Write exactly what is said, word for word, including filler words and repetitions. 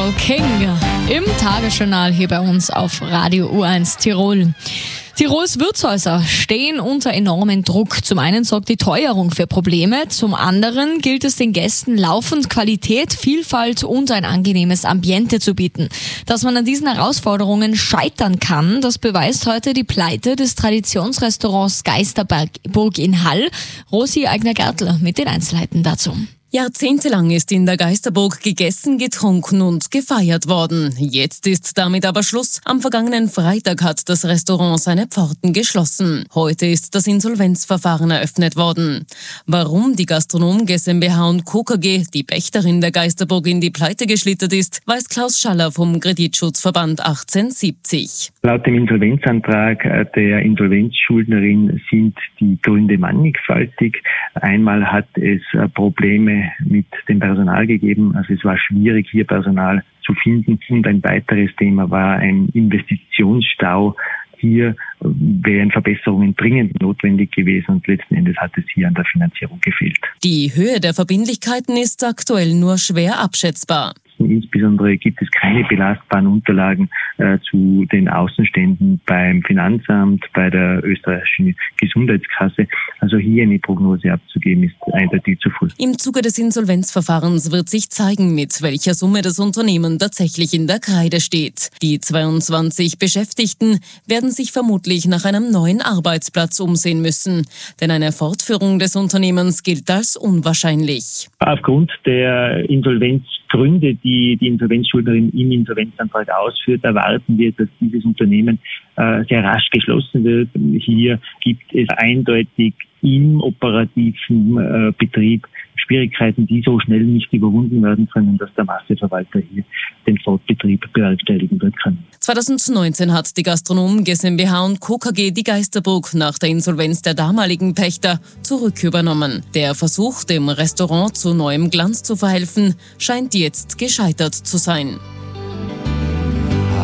Carol King im Tagesjournal hier bei uns auf Radio U eins Tirol. Tirols Wirtshäuser stehen unter enormem Druck. Zum einen sorgt die Teuerung für Probleme, zum anderen gilt es den Gästen laufend Qualität, Vielfalt und ein angenehmes Ambiente zu bieten. Dass man an diesen Herausforderungen scheitern kann, das beweist heute die Pleite des Traditionsrestaurants Geisterburg in Hall. Rosi Eigner-Gertler mit den Einzelheiten dazu. Jahrzehntelang ist in der Geisterburg gegessen, getrunken und gefeiert worden. Jetzt ist damit aber Schluss. Am vergangenen Freitag hat das Restaurant seine Pforten geschlossen. Heute ist das Insolvenzverfahren eröffnet worden. Warum die Gastronom GmbH und Co. K G, die Pächterin der Geisterburg, in die Pleite geschlittert ist, weiß Klaus Schaller vom Kreditschutzverband achtzehnhundertsiebzig. Laut dem Insolvenzantrag der Insolvenzschuldnerin sind die Gründe mannigfaltig. Einmal hat es Probleme mit dem Personal gegeben. Also es war schwierig, hier Personal zu finden. Und ein weiteres Thema war ein Investitionsstau. Hier wären Verbesserungen dringend notwendig gewesen und letzten Endes hat es hier an der Finanzierung gefehlt. Die Höhe der Verbindlichkeiten ist aktuell nur schwer abschätzbar. Insbesondere gibt es keine belastbaren Unterlagen äh, zu den Außenständen beim Finanzamt, bei der österreichischen Gesundheitskasse. Also hier eine Prognose abzugeben, ist eindeutig zu früh. Im Zuge des Insolvenzverfahrens wird sich zeigen, mit welcher Summe das Unternehmen tatsächlich in der Kreide steht. Die zweiundzwanzig Beschäftigten werden sich vermutlich nach einem neuen Arbeitsplatz umsehen müssen. Denn eine Fortführung des Unternehmens gilt als unwahrscheinlich. Aufgrund der Insolvenzgründe, die die Insolvenzschuldnerin im Insolvenzantrag ausführt, erwarten wir, dass dieses Unternehmen äh, sehr rasch geschlossen wird. Hier gibt es eindeutig im operativen äh, Betrieb Schwierigkeiten, die so schnell nicht überwunden werden können, dass der Masseverwalter hier den Fortbetrieb bewerkstelligen wird können. zweitausendneunzehn hat die Gastronom GmbH und Co. K G die Geisterburg nach der Insolvenz der damaligen Pächter zurückübernommen. Der Versuch, dem Restaurant zu neuem Glanz zu verhelfen, scheint jetzt gescheitert zu sein.